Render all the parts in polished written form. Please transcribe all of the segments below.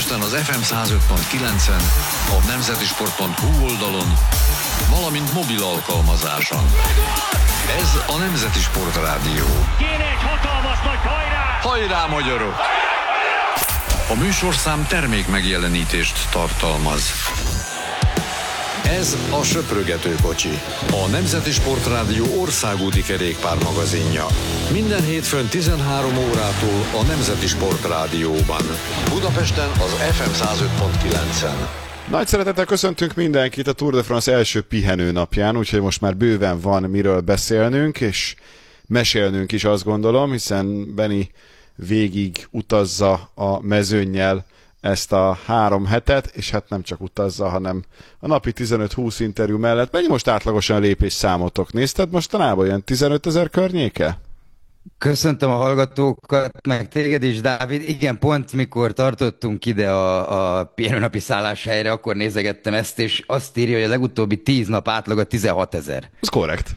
Budapesten az FM 105.9-en, a nemzetisport.hu oldalon, valamint mobil alkalmazáson. Ez a Nemzeti Sport Rádió. Kéne egy hatalmas nagy hajrá! Hajrá, magyarok! A műsorszám termék megjelenítést tartalmaz. Ez a Söprögető kocsi, a Nemzeti Sport Rádió országúti kerékpármagazinja. Minden hétfőn 13 órától a Nemzeti Sport Rádióban. Budapesten az FM 105.9-en. Nagy szeretettel köszöntünk mindenkit a Tour de France első pihenő napján, úgyhogy most már bőven van miről beszélnünk, és mesélnünk is, azt gondolom, hiszen Benny végig utazza a mezőnnyel ezt a 3 hetet, és hát nem csak utazza, hanem a napi 15-20 interjú mellett. Mennyi most átlagosan a lépésszámotok? Nézted mostanában ilyen 15 000 környéke? Köszöntöm a hallgatókat, meg téged is, Dávid. Igen, pont mikor tartottunk ide a pihenőnapi szálláshelyre, akkor nézegettem ezt, és azt írja, hogy a legutóbbi 10 nap átlaga 16 000. Ez korrekt.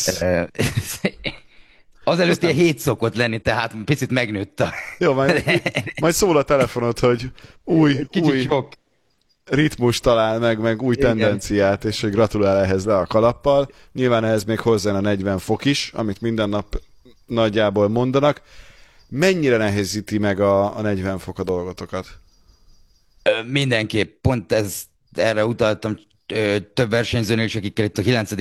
Az előtt ilyen 7 szokott lenni, tehát picit megnőtt a... Jó, majd szól a telefonod, hogy új ritmus talál meg új tendenciát, és hogy gratulál ehhez le a kalappal. Nyilván ehhez még hozzá a 40 fok is, amit minden nap nagyjából mondanak. Mennyire nehézíti meg a 40 fok a dolgotokat? Mindenképp, pont erre utaltam több versenyzőnél is, akikkel itt a 9.